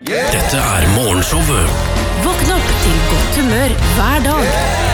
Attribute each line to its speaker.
Speaker 1: Dette Morgenshowet.
Speaker 2: Våkn opp til godt humør hver dag.